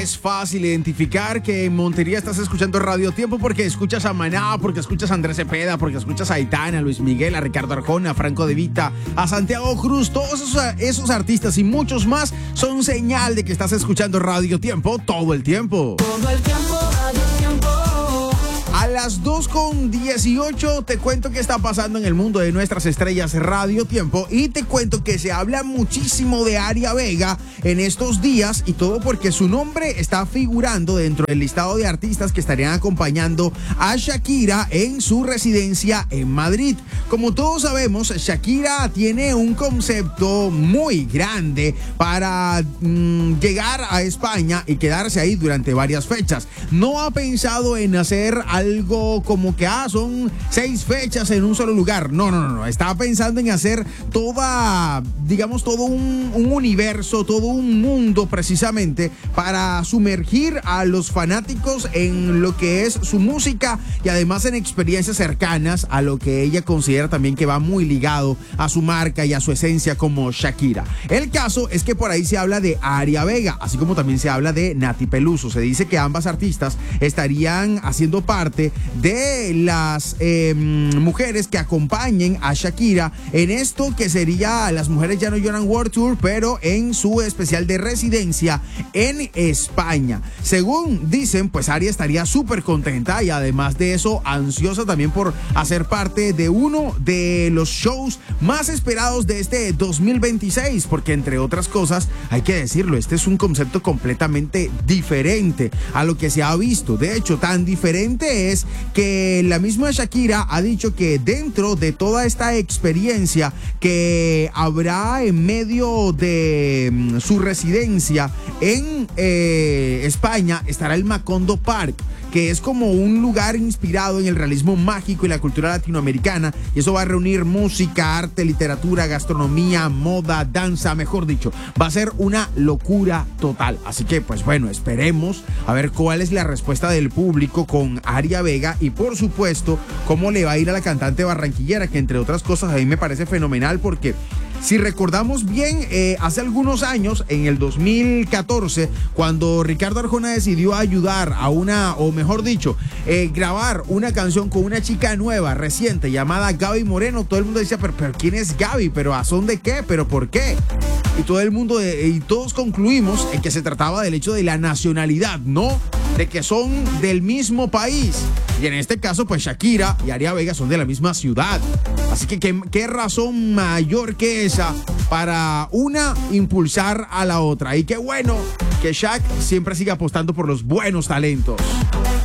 Es fácil identificar que en Montería estás escuchando Radio Tiempo porque escuchas a Maná, porque escuchas a Andrés Cepeda, porque escuchas a Aitana, a Luis Miguel, a Ricardo Arjona, a Franco De Vita, a Santiago Cruz. Todos esos artistas y muchos más son señal de que estás escuchando Radio Tiempo todo el tiempo. Todo el tiempo, Radio Tiempo. A las 2:18 te cuento qué está pasando en el mundo de nuestras estrellas Radio Tiempo y te cuento que se habla muchísimo de Aria Vega en estos días y todo porque su nombre está figurando dentro del listado de artistas que estarían acompañando a Shakira en su residencia en Madrid. Como todos sabemos, Shakira tiene un concepto muy grande para llegar a España y quedarse ahí durante varias fechas. No ha pensado en hacer algo como que son 6 fechas en un solo lugar. No. Está pensando en hacer todo un universo, todo un mundo precisamente para sumergir a los fanáticos en lo que es su música y además en experiencias cercanas a lo que ella considera también que va muy ligado a su marca y a su esencia como Shakira. El caso es que por ahí se habla de Aria Vega, así como también se habla de Nati Peluso. Se dice que ambas artistas estarían haciendo parte de las mujeres que acompañen a Shakira en esto que sería Las Mujeres Ya No Lloran World Tour, pero en su especial de residencia en España. Según dicen, pues Aria estaría súper contenta y además de eso ansiosa también por hacer parte de uno de los shows más esperados de este 2026, porque entre otras cosas, hay que decirlo, este es un concepto completamente diferente a lo que se ha visto. De hecho, tan diferente es que la misma Shakira ha dicho que dentro de toda esta experiencia que habrá en medio de su residencia en España estará el Macondo Park, que es como un lugar inspirado en el realismo mágico y la cultura latinoamericana, y eso va a reunir música, arte, literatura, gastronomía, moda, danza, mejor dicho, va a ser una locura total. Así que pues bueno, esperemos a ver cuál es la respuesta del público con Aria Vega y por supuesto cómo le va a ir a la cantante barranquillera, que entre otras cosas a mí me parece fenomenal porque si recordamos bien, hace algunos años, en el 2014, cuando Ricardo Arjona decidió ayudar a grabar una canción con una chica nueva, reciente, llamada Gaby Moreno, todo el mundo decía, pero ¿quién es Gaby? ¿Pero a son de qué? ¿Pero por qué? Y todo el mundo, y todos concluimos en que se trataba del hecho de la nacionalidad, ¿no? De que son del mismo país. Y en este caso, pues Shakira y Aria Vega son de la misma ciudad. Así que ¿qué razón mayor que esa para una impulsar a la otra? Y qué bueno que Shak siempre siga apostando por los buenos talentos.